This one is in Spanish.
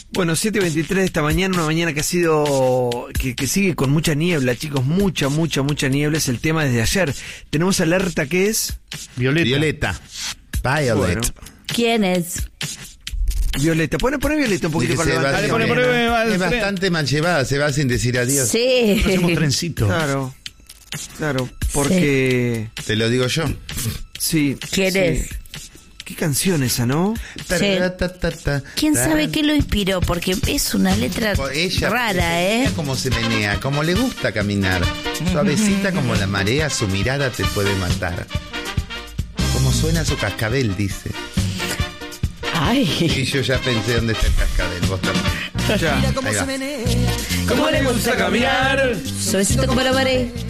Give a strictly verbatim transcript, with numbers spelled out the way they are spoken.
Bueno, siete veintitrés de esta mañana, una mañana que ha sido, que, que sigue con mucha niebla, chicos, mucha, mucha, mucha niebla, es el tema desde ayer. Tenemos alerta que es... Violeta. Violeta. Violet. Bueno. ¿Quién es? Violeta, pone, pone Violeta un poquito Dice, para se va- levantar. Dale, pone, pone, va, es el tren. bastante mal llevada, se va sin decir adiós. Sí. Hacemos trencito. Claro, claro, porque... Te lo digo yo. Sí. ¿Quién sí. es? ¿Qué canción esa, no? Tararatata, ¿Quién sabe taran. qué lo inspiró? Porque es una letra Por ella, rara, ella ¿eh? Como se menea, como le gusta caminar. Suavecita como la marea, su mirada te puede matar. Como suena su cascabel, dice. Ay. Y yo ya pensé dónde está el cascabel. Vos también. Ya. Ahí va. ¿Cómo le gusta caminar? Suavecito como la pared.